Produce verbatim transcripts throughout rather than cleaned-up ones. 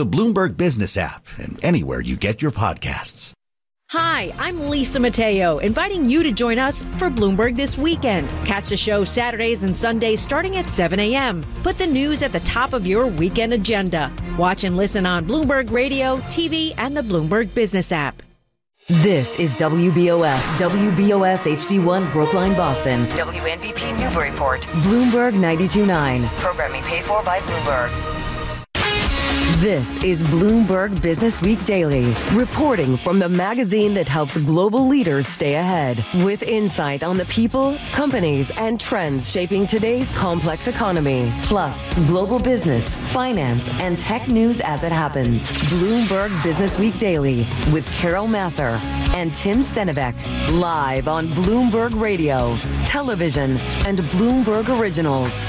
the Bloomberg Business app and anywhere you get your podcasts. Hi, I'm Lisa Mateo, inviting you to join us for Bloomberg This Weekend. Catch the show Saturdays and Sundays starting at seven a.m. Put the news at the top of your weekend agenda. Watch and listen on Bloomberg Radio, T V, and the Bloomberg Business app. This is W B O S, W B O S H D one Brookline, Boston. W N B P Newburyport. Bloomberg ninety-two point nine. Programming paid for by Bloomberg. This is Bloomberg Business Week Daily, reporting from the magazine that helps global leaders stay ahead, with insight on the people, companies, and trends shaping today's complex economy, plus global business, finance, and tech news as it happens. Bloomberg Business Week Daily with Carol Massar and Tim Stenivek, live on Bloomberg Radio, television, and Bloomberg Originals.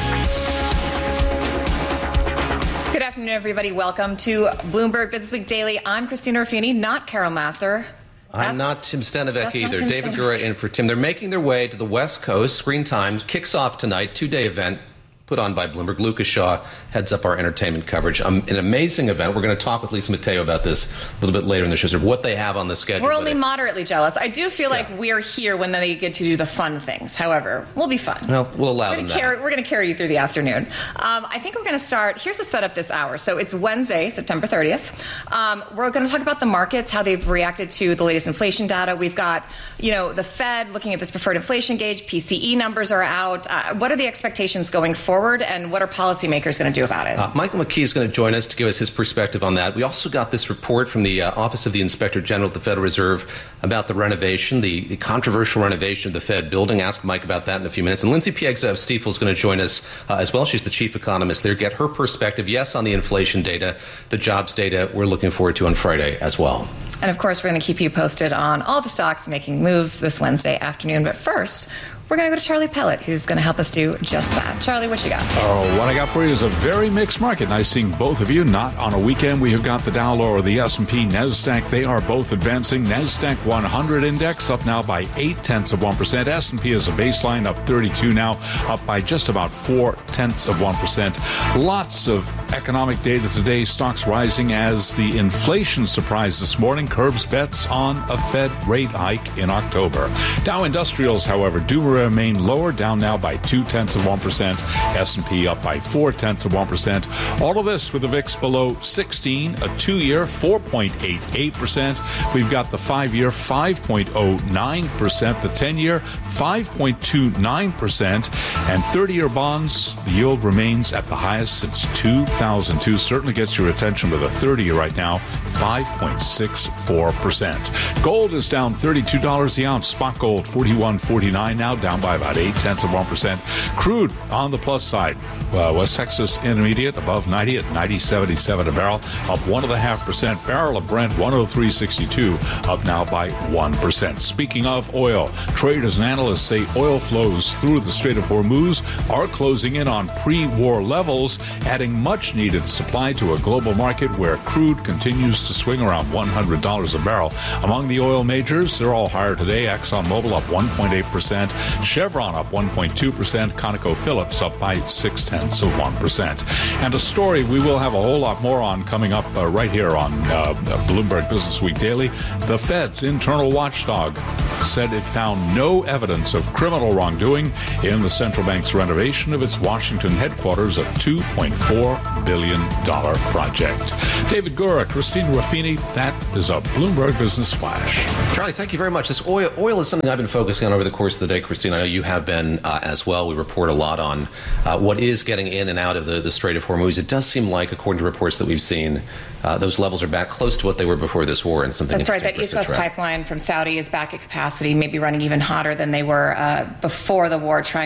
Good afternoon, everybody. Welcome to Bloomberg Business Week Daily. I'm Christina Ruffini, not Carol Massar. I'm not Tim Stenivek either. Tim David Stenivek. Gura in for Tim. They're making their way to the West Coast. Screen Times kicks off tonight, two-day event put on by Bloomberg. Lucas Shaw heads up our entertainment coverage. Um, an amazing event. We're going to talk with Lisa Mateo about this a little bit later in the show, sort of what they have on the schedule. We're only today. moderately jealous. I do feel like Yeah. we're here when they get to do the fun things. However, we'll be fun. Well, we'll allow We're them gonna that. carry, we're going to carry you through the afternoon. Um, I think we're going to start. Here's the setup this hour. So it's Wednesday, September thirtieth. Um, we're going to talk about the markets, how they've reacted to the latest inflation data. We've got, you know, the Fed looking at this preferred inflation gauge. P C E numbers are out. Uh, what are the expectations going forward, and what are policymakers going to do about it? Uh, Michael McKee is going to join us to give us his perspective on that. We also got this report from the uh, Office of the Inspector General at the Federal Reserve about the renovation, the, the controversial renovation of the Fed building. Ask Mike about that in a few minutes. And Lindsay Piegza of Stifel is going to join us uh, as well. She's the chief economist there. Get her perspective, yes, on the inflation data, the jobs data we're looking forward to on Friday as well. And of course, we're going to keep you posted on all the stocks making moves this Wednesday afternoon. But first, we're going to go to Charlie Pellet, who's going to help us do just that. Charlie, what you got? Oh, what I got for you is a very mixed market. Nice seeing both of you. Not on a weekend. We have got the Dow lower, the S and P, NASDAQ. They are both advancing. NASDAQ one hundred index up now by eight tenths of one percent. S and P is a baseline up thirty-two now, up by just about four tenths of one percent. Lots of economic data today. Stocks rising as the inflation surprise this morning curbs bets on a Fed rate hike in October. Dow Industrials, however, do remain lower, down now by two tenths of one percent. S and P up by four tenths of one percent. All of this with the V I X below sixteen, a two-year four point eight eight percent. We've got the five-year five point oh nine percent, the ten-year five point two nine percent, and thirty-year bonds, the yield remains at the highest since two thousand two. Certainly gets your attention with a thirty-year right now, five point six four percent. Gold is down thirty-two dollars the ounce. Spot gold forty-one forty-nine now, down by about eight tenths of one percent. Crude on the plus side. Uh, West Texas Intermediate above ninety at ninety seventy-seven a barrel, up one and a half percent. Barrel of Brent one oh three sixty-two, up now by one percent. Speaking of oil, traders and analysts say oil flows through the Strait of Hormuz are closing in on pre-war levels, adding much needed supply to a global market where crude continues to swing around one hundred dollars a barrel. Among the oil majors, they're all higher today. ExxonMobil up one point eight percent, Chevron up one point two percent, ConocoPhillips up by six tenths of one percent. And a story we will have a whole lot more on coming up uh, right here on uh, Bloomberg Business Week Daily. The Fed's internal watchdog said it found no evidence of criminal wrongdoing in the central bank's renovation of its Washington headquarters, a two point four billion dollars project. David Gura, Christina Ruffini, that is a Bloomberg Business Flash. Charlie, thank you very much. This oil, oil is something I've been focusing on over the course of the day, Christina. I know you have been uh, as well. We report a lot on uh, what is getting in and out of the, the Strait of Hormuz. It does seem like, according to reports that we've seen, uh, those levels are back close to what they were before this war, and something That's right. That for us East to West track. pipeline from Saudi is back at capacity, maybe running even hotter than they were uh, before the war, trying